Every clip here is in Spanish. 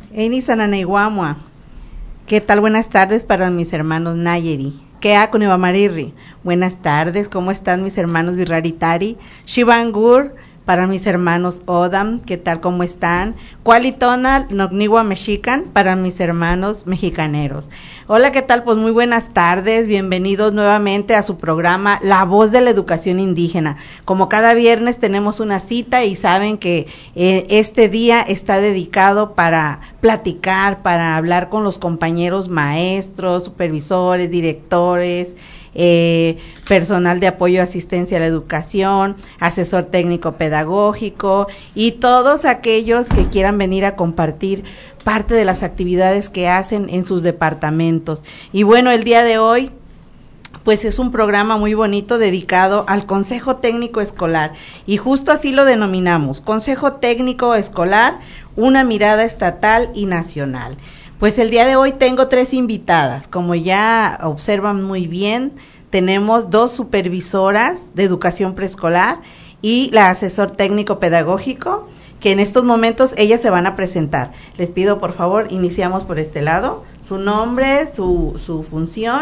Eni Sananiguamua. ¿Qué tal? Buenas tardes para mis hermanos Nayeri. ¿Qué ha con Marirri? Buenas tardes, ¿cómo están mis hermanos Virraritari? Shivangur, para mis hermanos Odam, ¿qué tal? ¿Cómo están? Cualitonal Nogniwa Mexican, para mis hermanos mexicaneros. Hola, ¿qué tal? Pues muy buenas tardes, bienvenidos nuevamente a su programa La Voz de la Educación Indígena. Como cada viernes tenemos una cita y saben que este día está dedicado para platicar, para hablar con los compañeros maestros, supervisores, directores, personal de apoyo y asistencia a la educación, asesor técnico pedagógico y todos aquellos que quieran venir a compartir parte de las actividades que hacen en sus departamentos. Y bueno, el día de hoy pues es un programa muy bonito dedicado al Consejo Técnico Escolar y justo así lo denominamos, Consejo Técnico Escolar, una mirada estatal y nacional. Pues el día de hoy tengo 3 invitadas, como ya observan muy bien, tenemos 2 supervisoras de educación preescolar y la asesor técnico pedagógico, que en estos momentos ellas se van a presentar. Les pido por favor, iniciamos por este lado, su nombre, su función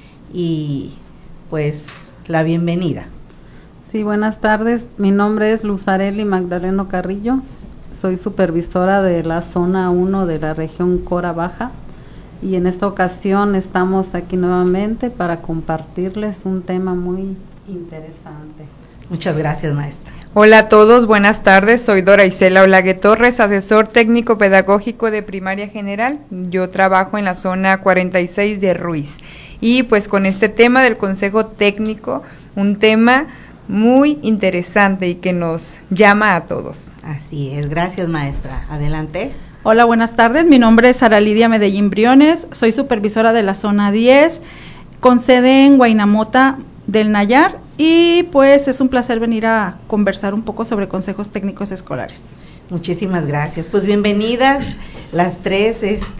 y pues la bienvenida. Sí, buenas tardes, mi nombre es Luzareli Magdaleno Carrillo. Soy supervisora de la zona 1 de la región Cora Baja y en esta ocasión estamos aquí nuevamente para compartirles un tema muy interesante. Muchas gracias, maestra. Hola a todos, buenas tardes, soy Dora Isela Olague Torres, asesor técnico pedagógico de primaria general. Yo trabajo en la zona 46 de Ruiz y pues con este tema del consejo técnico, un tema muy interesante y que nos llama a todos. Así es, gracias maestra. Adelante. Hola, buenas tardes, mi nombre es Sara Lidia Medellín Briones, soy supervisora de la zona 10, con sede en Guaynamota del Nayar y pues es un placer venir a conversar un poco sobre consejos técnicos escolares. Muchísimas gracias, pues bienvenidas las 3,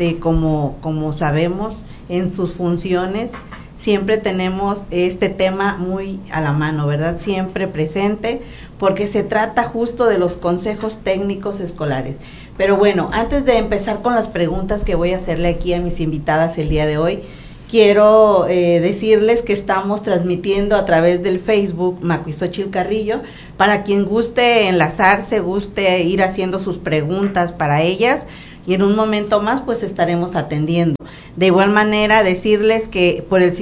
como sabemos en sus funciones. Siempre tenemos este tema muy a la mano, ¿verdad? Siempre presente, porque se trata justo de los consejos técnicos escolares. Pero bueno, antes de empezar con las preguntas que voy a hacerle aquí a mis invitadas el día de hoy, quiero decirles que estamos transmitiendo a través del Facebook Macuizochil Carrillo, para quien guste enlazarse, guste ir haciendo sus preguntas para ellas, y en un momento más pues estaremos atendiendo. De igual manera decirles que por el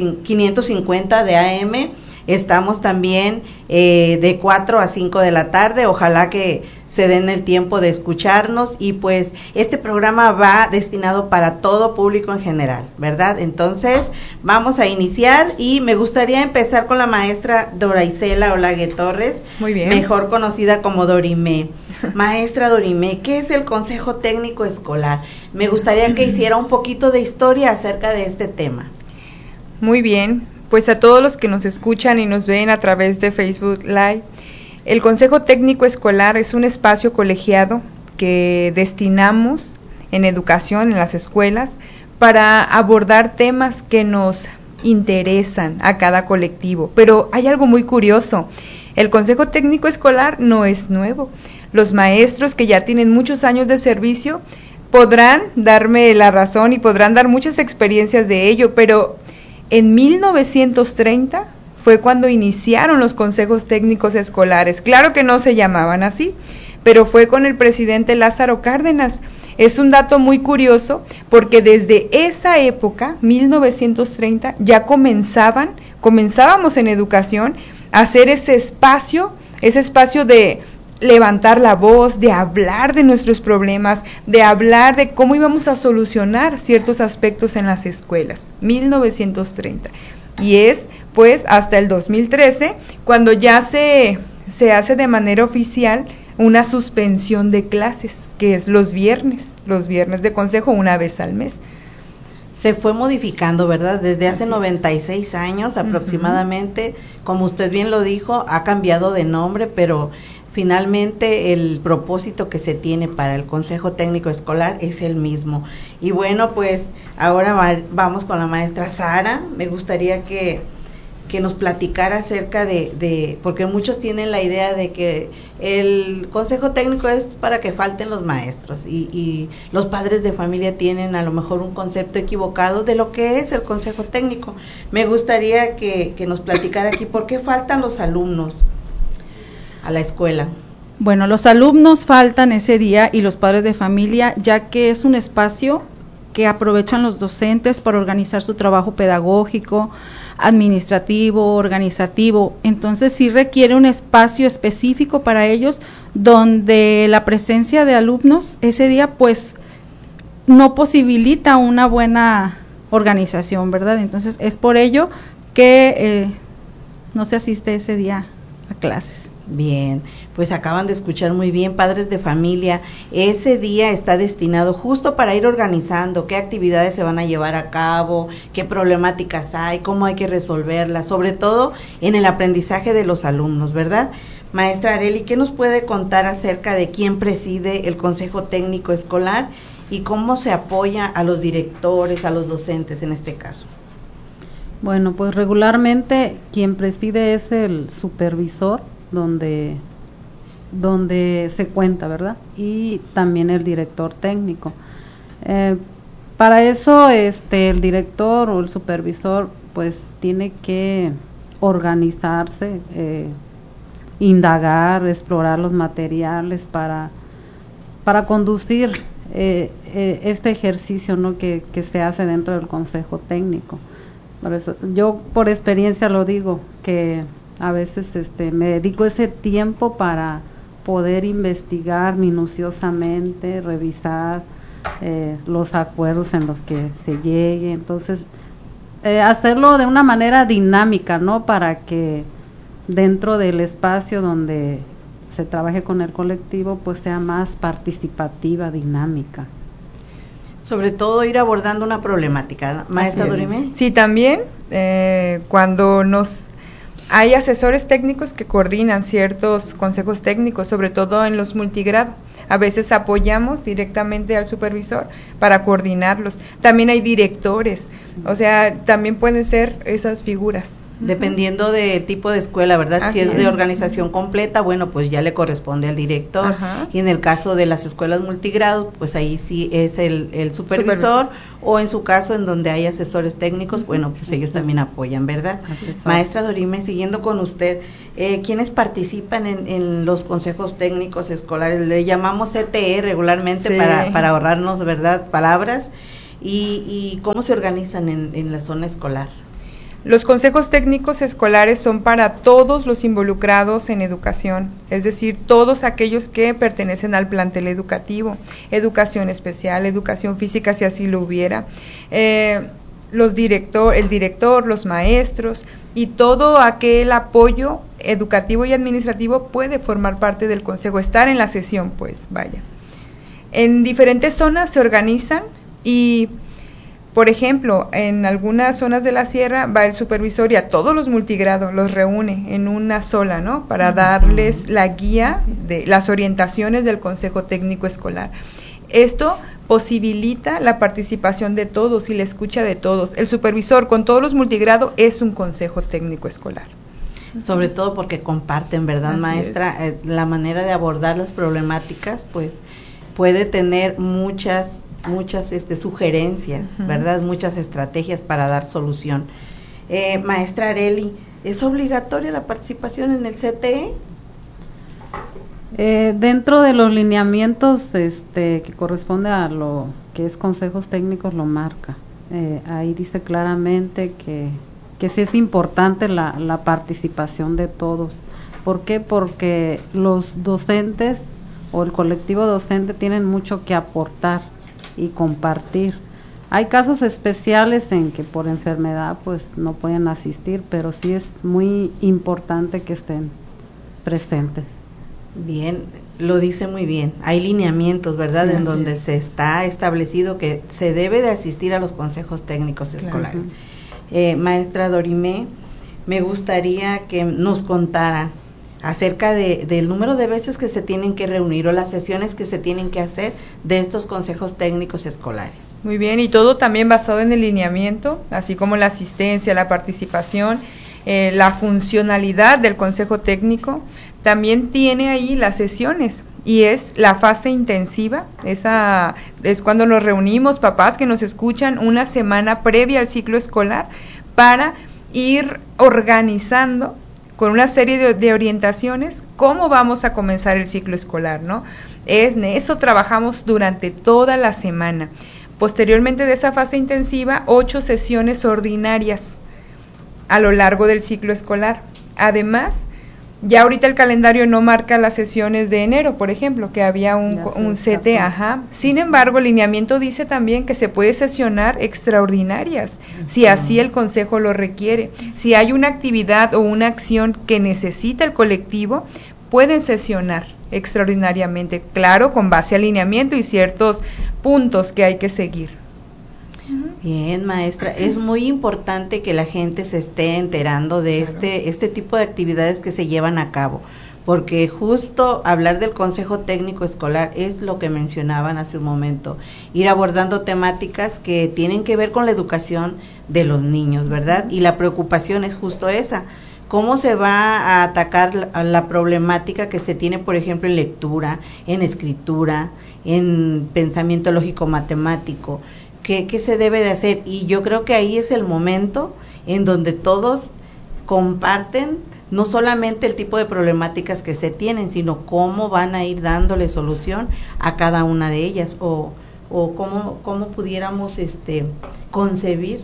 550 de AM estamos también de 4 a 5 de la tarde, ojalá que se den el tiempo de escucharnos y pues este programa va destinado para todo público en general, ¿verdad? Entonces vamos a iniciar y me gustaría empezar con la maestra Dora Isela Olague Torres, muy bien, mejor conocida como Dorimé. Maestra Dorimé, ¿qué es el Consejo Técnico Escolar? Me gustaría que hiciera un poquito de historia acerca de este tema. Muy bien, pues a todos los que nos escuchan y nos ven a través de Facebook Live, el Consejo Técnico Escolar es un espacio colegiado que destinamos en educación, en las escuelas, para abordar temas que nos interesan a cada colectivo. Pero hay algo muy curioso, el Consejo Técnico Escolar no es nuevo. Los maestros que ya tienen muchos años de servicio podrán darme la razón y podrán dar muchas experiencias de ello, pero en 1930 fue cuando iniciaron los consejos técnicos escolares. Claro que no se llamaban así, pero fue con el presidente Lázaro Cárdenas. Es un dato muy curioso porque desde esa época, 1930, ya comenzábamos en educación a hacer ese espacio de levantar la voz, de hablar de nuestros problemas, de hablar de cómo íbamos a solucionar ciertos aspectos en las escuelas, 1930. Y es pues hasta el 2013 cuando ya se hace de manera oficial una suspensión de clases, que es los viernes de consejo, una vez al mes. Se fue modificando, ¿verdad? Desde hace 96 años aproximadamente, como usted bien lo dijo, ha cambiado de nombre, pero finalmente el propósito que se tiene para el Consejo Técnico Escolar es el mismo. Y bueno, pues ahora vamos con la maestra Sara. Me gustaría que que nos platicara acerca porque muchos tienen la idea de que el consejo técnico es para que falten los maestros y los padres de familia tienen a lo mejor un concepto equivocado de lo que es el consejo técnico. Me gustaría que nos platicara aquí por qué faltan los alumnos a la escuela. Bueno, los alumnos faltan ese día y los padres de familia, ya que es un espacio que aprovechan los docentes para organizar su trabajo pedagógico, administrativo, organizativo. Entonces sí requiere un espacio específico para ellos, donde la presencia de alumnos ese día pues no posibilita una buena organización, ¿verdad? Entonces es por ello que no se asiste ese día a clases. Bien, pues acaban de escuchar muy bien, padres de familia, ese día está destinado justo para ir organizando qué actividades se van a llevar a cabo, qué problemáticas hay, cómo hay que resolverlas, sobre todo en el aprendizaje de los alumnos, ¿verdad? Maestra Arely, ¿qué nos puede contar acerca de quién preside el Consejo Técnico Escolar y cómo se apoya a los directores, a los docentes en este caso? Bueno, pues regularmente quien preside es el supervisor, donde se cuenta, ¿verdad? Y también el director técnico. Para eso el director o el supervisor pues tiene que organizarse, indagar, explorar los materiales para conducir este ejercicio, ¿no?, que se hace dentro del consejo técnico. Por eso, yo por experiencia lo digo, que a veces me dedico ese tiempo para poder investigar minuciosamente, revisar los acuerdos en los que se llegue. Entonces, hacerlo de una manera dinámica, ¿no?, para que dentro del espacio donde se trabaje con el colectivo, pues sea más participativa, dinámica. Sobre todo ir abordando una problemática. Maestra Dorime. Sí, también cuando hay asesores técnicos que coordinan ciertos consejos técnicos, sobre todo en los multigrado. A veces apoyamos directamente al supervisor para coordinarlos. También hay directores, o sea, también pueden ser esas figuras. Dependiendo de tipo de escuela, ¿verdad? Así si es de organización completa, bueno, pues ya le corresponde al director. Ajá. Y en el caso de las escuelas multigrado, pues ahí sí es el supervisor, o en su caso en donde hay asesores técnicos, bueno, pues ellos también apoyan, ¿verdad? Asesor. Maestra Dorime, siguiendo con usted, ¿quiénes participan en los consejos técnicos escolares? Le llamamos CTE regularmente, sí, para ahorrarnos, ¿verdad?, palabras. ¿Y cómo se organizan en la zona escolar? Los consejos técnicos escolares son para todos los involucrados en educación, es decir, todos aquellos que pertenecen al plantel educativo, educación especial, educación física si así lo hubiera, el director, los maestros y todo aquel apoyo educativo y administrativo puede formar parte del consejo, estar en la sesión, pues vaya. En diferentes zonas se organizan y, por ejemplo, en algunas zonas de la sierra va el supervisor y a todos los multigrados los reúne en una sola, ¿no?, para darles la guía de las orientaciones del Consejo Técnico Escolar. Esto posibilita la participación de todos y la escucha de todos. El supervisor con todos los multigrados es un Consejo Técnico Escolar. Sobre todo porque comparten, ¿verdad, Así maestra? La manera de abordar las problemáticas, pues, puede tener muchas sugerencias, ¿verdad? Muchas estrategias para dar solución. Maestra Arely, ¿es obligatoria la participación en el CTE? Dentro de los lineamientos que corresponde a lo que es consejos técnicos lo marca. Ahí dice claramente que sí es importante la participación de todos. ¿Por qué? Porque los docentes o el colectivo docente tienen mucho que aportar y compartir. Hay casos especiales en que por enfermedad pues no pueden asistir, pero sí es muy importante que estén presentes. Bien, lo dice muy bien. Hay lineamientos, ¿verdad?, Sí, en donde se está establecido que se debe de asistir a los consejos técnicos escolares. Maestra Dorime, me gustaría que nos contara acerca del número de veces que se tienen que reunir o las sesiones que se tienen que hacer de estos consejos técnicos escolares. Muy bien, y todo también basado en el lineamiento, así como la asistencia, la participación, la funcionalidad del consejo técnico, también tiene ahí las sesiones, y es la fase intensiva. Esa es cuando nos reunimos, papás que nos escuchan, una semana previa al ciclo escolar, para ir organizando con una serie de orientaciones cómo vamos a comenzar el ciclo escolar, ¿no? En eso trabajamos durante toda la semana. Posteriormente de esa fase intensiva, 8 sesiones ordinarias a lo largo del ciclo escolar. Además, ya ahorita el calendario no marca las sesiones de enero, por ejemplo, que había un CT, ajá. Sin embargo, el lineamiento dice también que se puede sesionar extraordinarias, si así el consejo lo requiere. Si hay una actividad o una acción que necesita el colectivo, pueden sesionar extraordinariamente, claro, con base al lineamiento y ciertos puntos que hay que seguir. Bien, maestra, es muy importante que la gente se esté enterando de este tipo de actividades que se llevan a cabo, porque justo hablar del consejo técnico escolar es lo que mencionaban hace un momento, ir abordando temáticas que tienen que ver con la educación de los niños, ¿verdad? Y la preocupación es justo esa. ¿Cómo se va a atacar la problemática que se tiene, por ejemplo, en lectura, en escritura, en pensamiento lógico-matemático? ¿Qué se debe de hacer? Y yo creo que ahí es el momento en donde todos comparten no solamente el tipo de problemáticas que se tienen, sino cómo van a ir dándole solución a cada una de ellas, o cómo pudiéramos concebir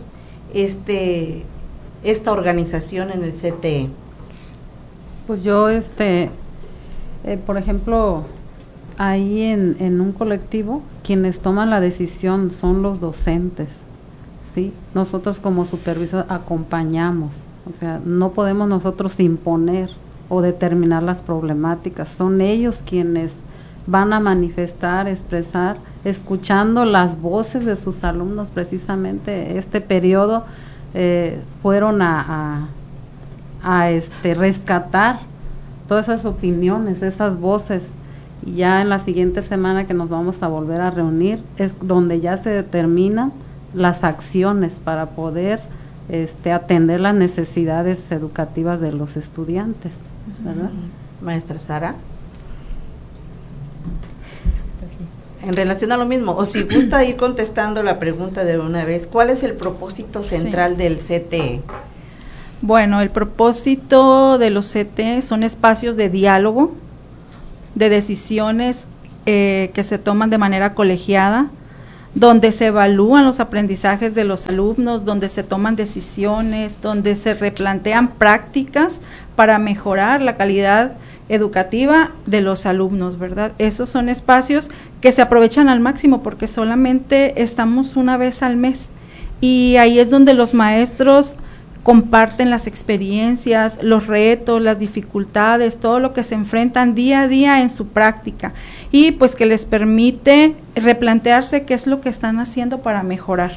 esta organización en el CTE. Pues yo, por ejemplo, ahí en un colectivo, quienes toman la decisión son los docentes, ¿sí? Nosotros como supervisor acompañamos, o sea, no podemos nosotros imponer o determinar las problemáticas, son ellos quienes van a manifestar, expresar, escuchando las voces de sus alumnos. Precisamente este periodo fueron a rescatar todas esas opiniones, esas voces. Y ya en la siguiente semana que nos vamos a volver a reunir es donde ya se determinan las acciones para poder atender las necesidades educativas de los estudiantes, ¿verdad? Maestra Sara. En relación a lo mismo, o si gusta ir contestando la pregunta de una vez, ¿cuál es el propósito central del CTE? Bueno, el propósito de los CTE son espacios de diálogo, de decisiones que se toman de manera colegiada, donde se evalúan los aprendizajes de los alumnos, donde se toman decisiones, donde se replantean prácticas para mejorar la calidad educativa de los alumnos, ¿verdad? Esos son espacios que se aprovechan al máximo porque solamente estamos una vez al mes, y ahí es donde los maestros comparten las experiencias, los retos, las dificultades, todo lo que se enfrentan día a día en su práctica, y pues que les permite replantearse qué es lo que están haciendo para mejorar.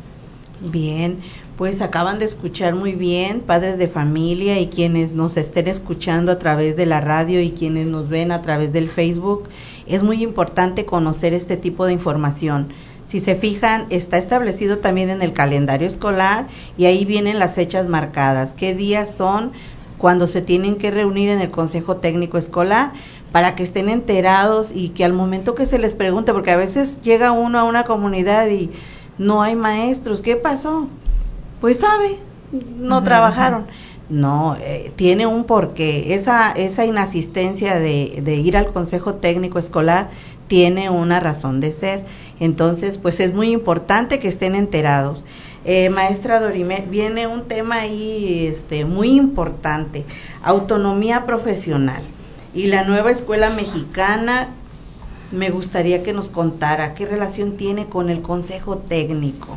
Bien, pues acaban de escuchar muy bien, padres de familia y quienes nos estén escuchando a través de la radio y quienes nos ven a través del Facebook. Es muy importante conocer este tipo de información. Si se fijan, está establecido también en el calendario escolar y ahí vienen las fechas marcadas, qué días son cuando se tienen que reunir en el Consejo Técnico Escolar, para que estén enterados y que al momento que se les pregunte, porque a veces llega uno a una comunidad y no hay maestros, ¿qué pasó? Pues sabe, no trabajaron. No, tiene un porqué. Esa inasistencia de ir al Consejo Técnico Escolar tiene una razón de ser. Entonces, pues es muy importante que estén enterados. Maestra Dorimé, viene un tema ahí muy importante, autonomía profesional. Y la nueva escuela mexicana, me gustaría que nos contara qué relación tiene con el Consejo Técnico.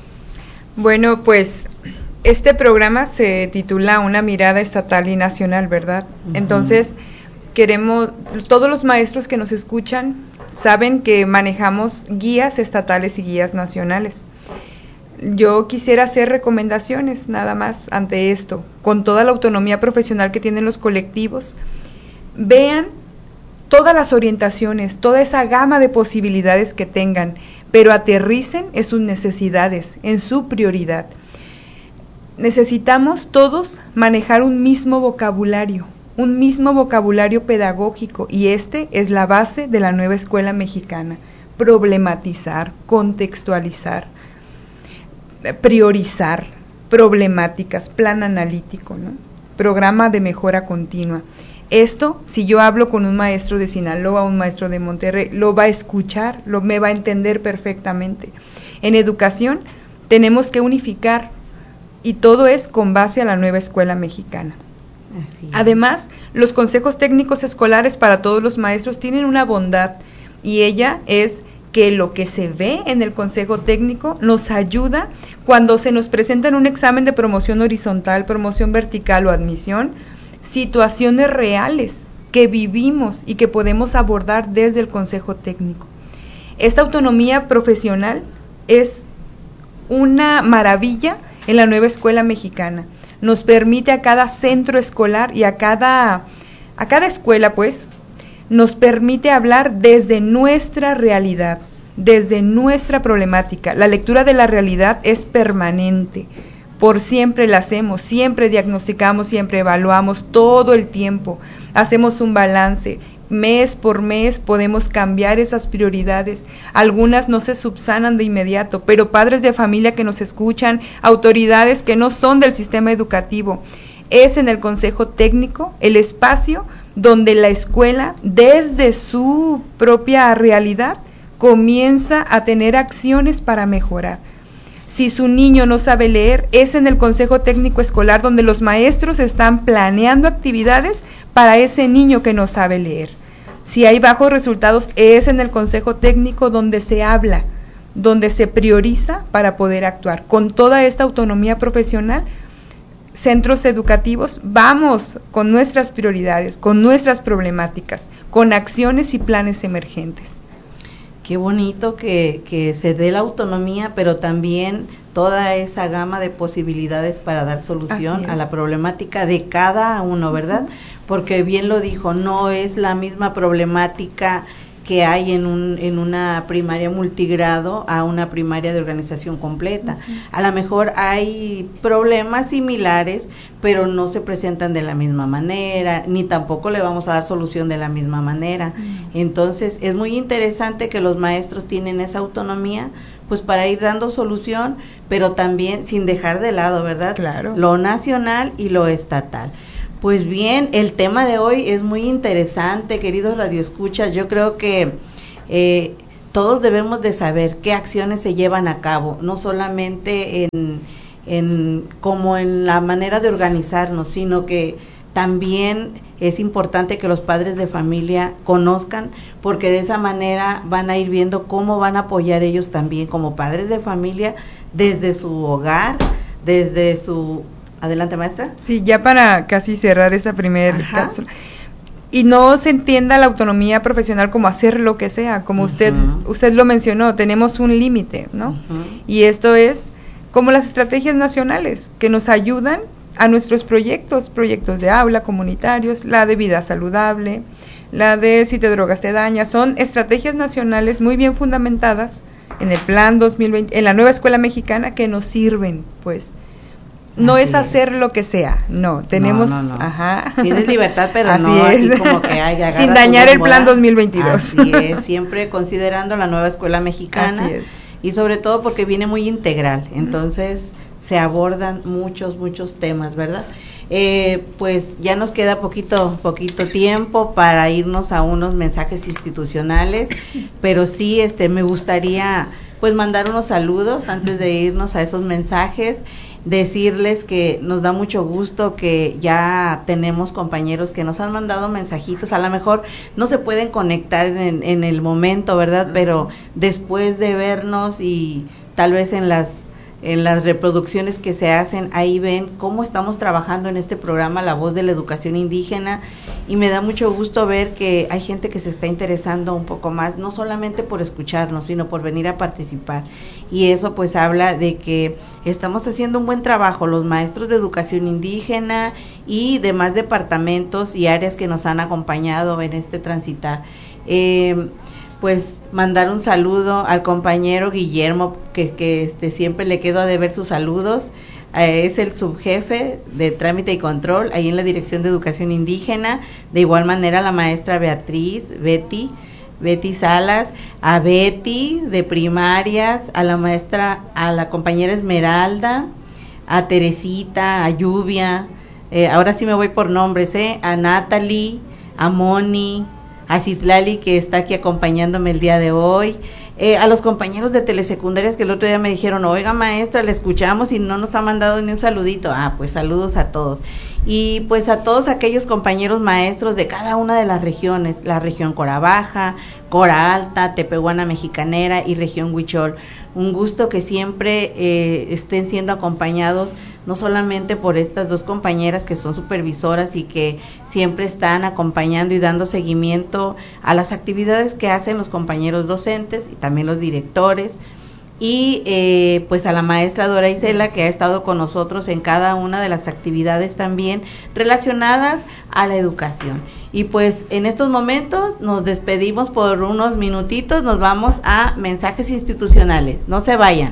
Bueno, pues este programa se titula Una mirada estatal y nacional, ¿verdad? Entonces, queremos, todos los maestros que nos escuchan saben que manejamos guías estatales y guías nacionales. Yo quisiera hacer recomendaciones nada más ante esto, con toda la autonomía profesional que tienen los colectivos. Vean todas las orientaciones, toda esa gama de posibilidades que tengan, pero aterricen en sus necesidades, en su prioridad. necesitamos todos manejar un mismo vocabulario pedagógico, y este es la base de la nueva escuela mexicana: problematizar, contextualizar, priorizar problemáticas, plan analítico, ¿no? Programa de mejora continua. Esto, si yo hablo con un maestro de Sinaloa, un maestro de Monterrey, lo va a escuchar, me va a entender perfectamente. En educación tenemos que unificar, y todo es con base a la nueva escuela mexicana. Así es. Además, los consejos técnicos escolares para todos los maestros tienen una bondad, y ella es que lo que se ve en el consejo técnico nos ayuda cuando se nos presenta en un examen de promoción horizontal, promoción vertical o admisión, situaciones reales que vivimos y que podemos abordar desde el consejo técnico. Esta autonomía profesional es una maravilla en la nueva escuela mexicana. Nos permite a cada centro escolar y a cada escuela, pues, nos permite hablar desde nuestra realidad, desde nuestra problemática. La lectura de la realidad es permanente, por siempre la hacemos, siempre diagnosticamos, siempre evaluamos, todo el tiempo hacemos un balance. Mes por mes podemos cambiar esas prioridades. Algunas no se subsanan de inmediato, pero padres de familia que nos escuchan, autoridades que no son del sistema educativo, es en el consejo técnico el espacio donde la escuela, desde su propia realidad, comienza a tener acciones para mejorar. Si su niño no sabe leer, es en el consejo técnico escolar donde los maestros están planeando actividades para ese niño que no sabe leer. Si hay bajos resultados, es en el consejo técnico donde se habla, donde se prioriza para poder actuar. Con toda esta autonomía profesional, centros educativos, vamos con nuestras prioridades, con nuestras problemáticas, con acciones y planes emergentes. Qué bonito que se dé la autonomía, pero también toda esa gama de posibilidades para dar solución a la problemática de cada uno, ¿verdad? Porque bien lo dijo, no es la misma problemática que hay en una primaria multigrado a una primaria de organización completa. A lo mejor hay problemas similares, pero no se presentan de la misma manera, ni tampoco le vamos a dar solución de la misma manera. Entonces, es muy interesante que los maestros tienen esa autonomía, pues para ir dando solución, pero también sin dejar de lado, ¿verdad? Claro. Lo nacional y lo estatal. Pues bien, el tema de hoy es muy interesante, queridos radioescuchas. Yo creo que todos debemos de saber qué acciones se llevan a cabo, no solamente como en la manera de organizarnos, sino que también es importante que los padres de familia conozcan, porque de esa manera van a ir viendo cómo van a apoyar ellos también como padres de familia desde su hogar, desde su... Adelante, maestra. Sí, ya para casi cerrar esa primera cápsula. Y no se entienda la autonomía profesional como hacer lo que sea, como usted lo mencionó, tenemos un límite, ¿no? Y esto es como las estrategias nacionales que nos ayudan a nuestros proyectos de aula, comunitarios, la de vida saludable, la de si te drogas te daña, son estrategias nacionales muy bien fundamentadas en el plan 2020, en la nueva escuela mexicana, que nos sirven, pues. No es hacer lo que sea, no, tenemos, tienes libertad, pero así no es. Así como que sin dañar el plan 2022. Así es, siempre considerando la nueva escuela mexicana, así es. Y sobre todo porque viene muy integral, entonces se abordan muchos temas, ¿verdad? Pues ya nos queda poquito tiempo para irnos a unos mensajes institucionales, pero sí, me gustaría pues mandar unos saludos antes de irnos a esos mensajes. Decirles que nos da mucho gusto que ya tenemos compañeros que nos han mandado mensajitos, a lo mejor no se pueden conectar en el momento, ¿verdad? Pero después de vernos y tal vez en las reproducciones que se hacen, ahí ven cómo estamos trabajando en este programa La Voz de la Educación Indígena, y me da mucho gusto ver que hay gente que se está interesando un poco más, no solamente por escucharnos, sino por venir a participar, y eso pues habla de que estamos haciendo un buen trabajo, los maestros de educación indígena y demás departamentos y áreas que nos han acompañado en este transitar. Pues mandar un saludo al compañero Guillermo, que siempre le quedo a deber sus saludos, es el subjefe de trámite y control ahí en la Dirección de Educación Indígena. De igual manera la maestra Betty Salas, a Betty de primarias, a la compañera Esmeralda, a Teresita, a Lluvia, ahora sí me voy por nombres, a Natalie, a Moni, a Citlali, que está aquí acompañándome el día de hoy, a los compañeros de telesecundarias que el otro día me dijeron, oiga maestra, la escuchamos y no nos ha mandado ni un saludito. Pues saludos a todos. Y pues a todos aquellos compañeros maestros de cada una de las regiones, la región Cora Baja, Cora Alta, Tepehuana Mexicanera y región Huichol. Un gusto que siempre estén siendo acompañados no solamente por estas dos compañeras que son supervisoras y que siempre están acompañando y dando seguimiento a las actividades que hacen los compañeros docentes y también los directores, y pues a la maestra Dora Isela, que ha estado con nosotros en cada una de las actividades también relacionadas a la educación. Y pues en estos momentos nos despedimos por unos minutitos, nos vamos a mensajes institucionales, no se vayan.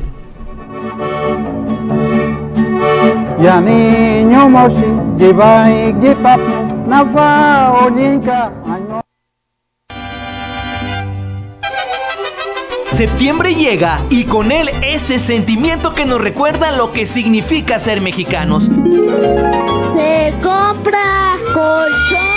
Ya niño moshi, jibai jipap, nafa olinka, año. Septiembre llega y con él ese sentimiento que nos recuerda lo que significa ser mexicanos. Se compra colchón.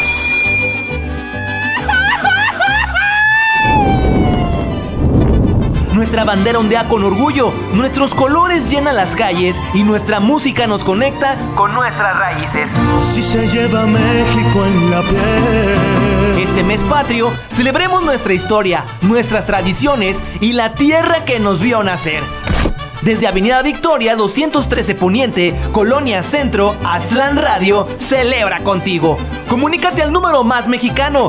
Nuestra bandera ondea con orgullo, nuestros colores llenan las calles y nuestra música nos conecta con nuestras raíces. Así se lleva México en la piel. Este mes patrio, celebremos nuestra historia, nuestras tradiciones y la tierra que nos vio nacer. Desde Avenida Victoria 213 Poniente, Colonia Centro, Aztlán Radio celebra contigo. Comunícate al número más mexicano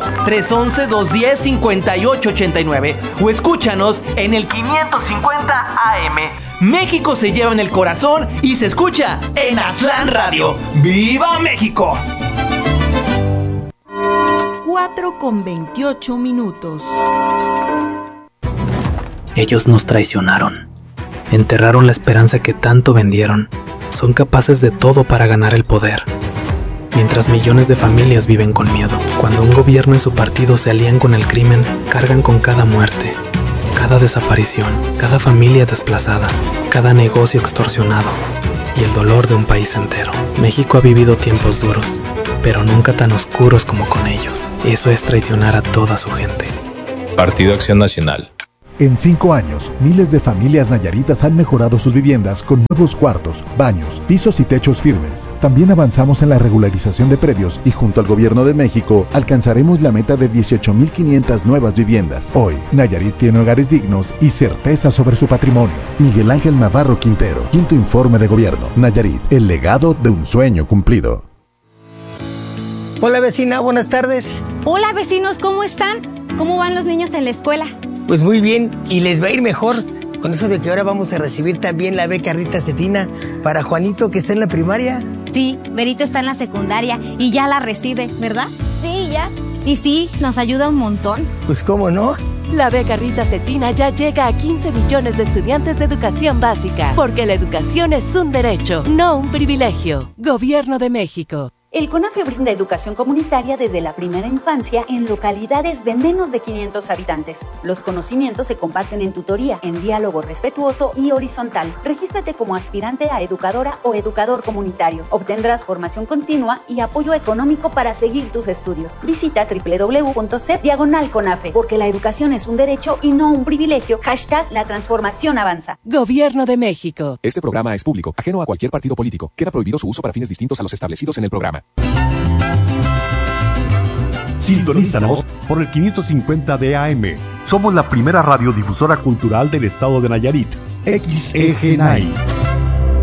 311-210-5889 o escúchanos en el 550 AM. México se lleva en el corazón y se escucha en Aztlán Radio. ¡Viva México! 4:28. Ellos nos traicionaron. Enterraron la esperanza que tanto vendieron. Son capaces de todo para ganar el poder. Mientras millones de familias viven con miedo. Cuando un gobierno y su partido se alían con el crimen, cargan con cada muerte, cada desaparición, cada familia desplazada, cada negocio extorsionado y el dolor de un país entero. México ha vivido tiempos duros, pero nunca tan oscuros como con ellos. Eso es traicionar a toda su gente. Partido Acción Nacional. En 5 años, miles de familias nayaritas han mejorado sus viviendas con nuevos cuartos, baños, pisos y techos firmes. También avanzamos en la regularización de predios y junto al Gobierno de México alcanzaremos la meta de 18,500 nuevas viviendas. Hoy, Nayarit tiene hogares dignos y certeza sobre su patrimonio. Miguel Ángel Navarro Quintero, 5º Informe de Gobierno. Nayarit, el legado de un sueño cumplido. Hola vecina, buenas tardes. Hola vecinos, ¿cómo están? ¿Cómo van los niños en la escuela? Pues muy bien, y les va a ir mejor con eso de que ahora vamos a recibir también la beca Rita Cetina para Juanito, que está en la primaria. Sí, Berito está en la secundaria y ya la recibe, ¿verdad? Sí, ya. Y sí, nos ayuda un montón. Pues cómo no. La beca Rita Cetina ya llega a 15 millones de estudiantes de educación básica, porque la educación es un derecho, no un privilegio. Gobierno de México. El CONAFE brinda educación comunitaria desde la primera infancia en localidades de menos de 500 habitantes. Los conocimientos se comparten en tutoría, en diálogo respetuoso y horizontal. Regístrate como aspirante a educadora o educador comunitario. Obtendrás formación continua y apoyo económico para seguir tus estudios. Visita www.cep/CONAFE, porque la educación es un derecho y no un privilegio. #La transformación avanza. Gobierno de México. Este programa es público, ajeno a cualquier partido político. Queda prohibido su uso para fines distintos a los establecidos en el programa. Sintonízanos por el 550 de AM. Somos la primera radiodifusora cultural del estado de Nayarit. XEGNAI.